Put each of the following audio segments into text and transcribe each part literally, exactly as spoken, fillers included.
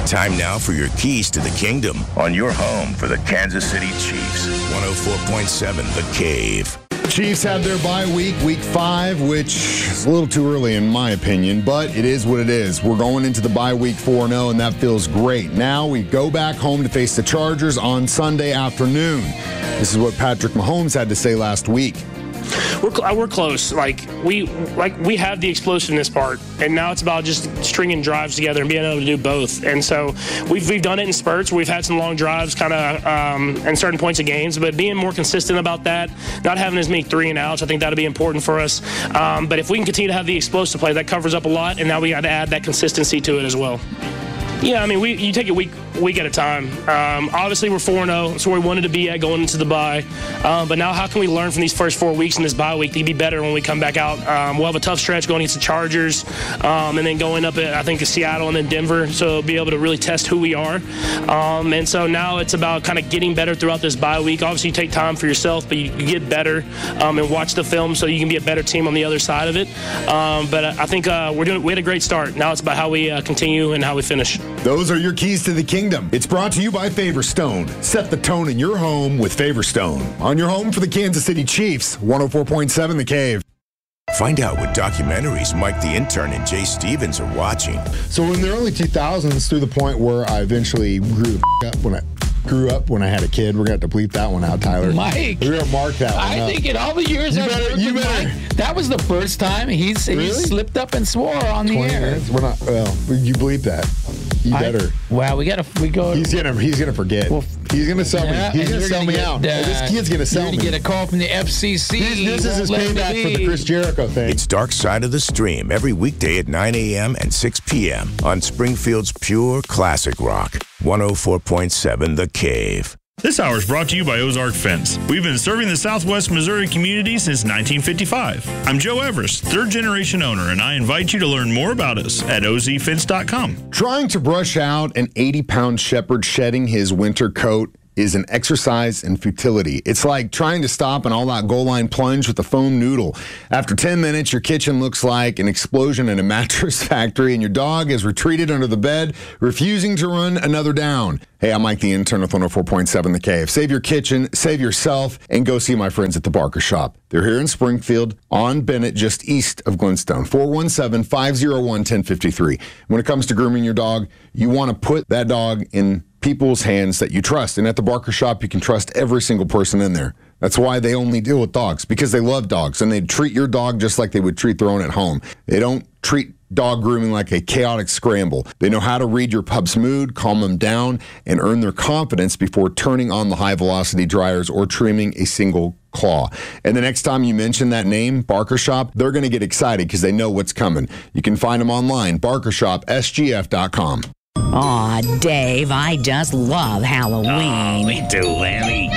Time now for your keys to the kingdom on your home for the Kansas City Chiefs. one oh four point seven The Cave. Chiefs had their bye week, week five, which is a little too early in my opinion, but it is what it is. We're going into the bye week four and oh, and that feels great. Now we go back home to face the Chargers on Sunday afternoon. This is what Patrick Mahomes had to say last week. We're, cl- we're close. Like we like we have the explosiveness part, and now it's about just stringing drives together and being able to do both. And so we've we've done it in spurts. We've had some long drives, kind of, um, and certain points of games. But being more consistent about that, not having as many three and outs, I think that'll be important for us. Um, but if we can continue to have the explosive play, that covers up a lot. And now we got to add that consistency to it as well. Yeah, I mean, we you take it week week at a time. Um, obviously, we're four and oh. That's where we wanted to be at going into the bye. Um, but now how can we learn from these first four weeks in this bye week to be better when we come back out? Um, we'll have a tough stretch going against the Chargers um, and then going up, at, I think, to Seattle and then Denver. So we'll be able to really test who we are. Um, and so now it's about kind of getting better throughout this bye week. Obviously, you take time for yourself, but you, you get better um, and watch the film so you can be a better team on the other side of it. Um, but I think uh, we're doing. We had a great start. Now it's about how we uh, continue and how we finish. Those are your keys to the kingdom. It's brought to you by Favorstone. Set the tone in your home with Favorstone. On your home for the Kansas City Chiefs, one oh four point seven The Cave. Find out what documentaries Mike the Intern and Jay Stevens are watching. So in the early two thousands, through the point where I eventually grew the f- up when I grew up when I had a kid, we're going to have to bleep that one out, Tyler. Mike. We're going to mark that one I up. think in all the years You I've better- worked you with better. Mike, that was the first time he's, Really? he's slipped up and swore on the twenty air. minutes? We're not, well, you bleep that. You I- better. Well, we got to we go. He's gonna he's gonna forget. Well, he's gonna sell Yeah, me. He's and gonna you're sell gonna me get, out. uh, This kid's gonna sell You're me. going to get a call from the F C C. This, this is his Won't let payback it for the be. Chris Jericho thing. It's Dark Side of the Stream every weekday at nine a.m. and six p.m. on Springfield's Pure Classic Rock. one oh four point seven The Cave. This hour is brought to you by Ozark Fence. We've been serving the Southwest Missouri community since nineteen fifty-five. I'm Joe Everest, third-generation owner, and I invite you to learn more about us at o z fence dot com. Trying to brush out an eighty-pound shepherd shedding his winter coat is an exercise in futility. It's like trying to stop an all-out goal line plunge with a foam noodle. After ten minutes, your kitchen looks like an explosion in a mattress factory, and your dog has retreated under the bed, refusing to run another down. Hey, I'm Mike the Intern with one oh four point seven The Cave. Save your kitchen, save yourself, and go see my friends at the Barker Shop. They're here in Springfield on Bennett, just east of Glenstone. four one seven, five oh one, one oh five three. When it comes to grooming your dog, you want to put that dog in people's hands that you trust. And at the Barker Shop, you can trust every single person in there. That's why they only deal with dogs, because they love dogs, and they treat your dog just like they would treat their own at home. They don't treat dog grooming like a chaotic scramble. They know how to read your pup's mood, calm them down, and earn their confidence before turning on the high-velocity dryers or trimming a single claw. And the next time you mention that name, Barker Shop, they're going to get excited because they know what's coming. You can find them online, barker shop s g f dot com. Aw, Dave, I just love Halloween. Oh, me too, Lammy.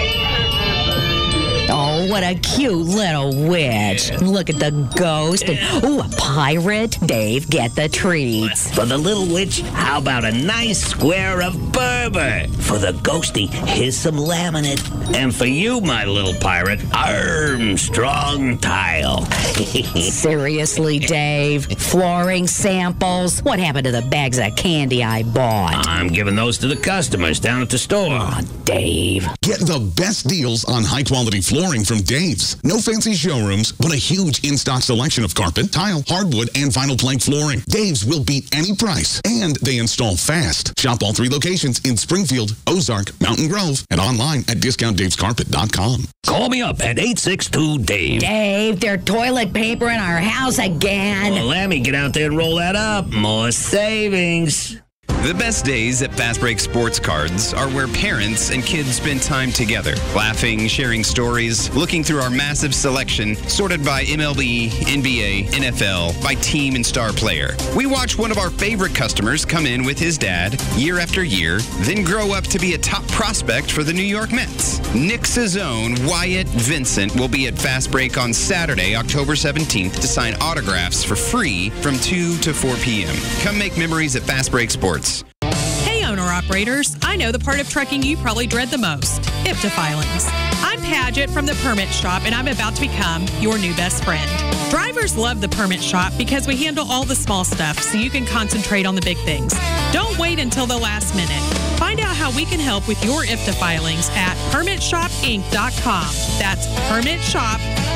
Oh, what a cute little witch. Look at the ghost. And, ooh, a pirate. Dave, get the treats. For the little witch, how about a nice square of Berber? For the ghosty, here's some laminate. And for you, my little pirate, Armstrong tile. Seriously, Dave? Flooring samples? What happened to the bags of candy I bought? I'm giving those to the customers down at the store. Aw, Dave. Get the best deals on high-quality flooring from Dave's. No fancy showrooms, but a huge in-stock selection of carpet, tile, hardwood, and vinyl plank flooring. Dave's will beat any price, and they install fast. Shop all three locations in Springfield, Ozark, Mountain Grove, and online at discount daves carpet dot com. Call me up at eight six two Dave. Dave, there's toilet paper in our house again. Well, Lammy, get out there and roll that up. More savings. The best days at Fast Break Sports Cards are where parents and kids spend time together, laughing, sharing stories, looking through our massive selection, sorted by M L B, N B A, N F L, by team and star player. We watch one of our favorite customers come in with his dad year after year, then grow up to be a top prospect for the New York Mets. Nick's own Wyatt Vincent will be at Fast Break on Saturday, October seventeenth to sign autographs for free from two to four p.m. Come make memories at Fast Break Sports. Hey, owner-operators. I know the part of trucking you probably dread the most, I P T A filings. I'm Padgett from the Permit Shop, and I'm about to become your new best friend. Drivers love the Permit Shop because we handle all the small stuff so you can concentrate on the big things. Don't wait until the last minute. Find out how we can help with your I F T A filings at permit shop inc dot com. That's Permit Shop,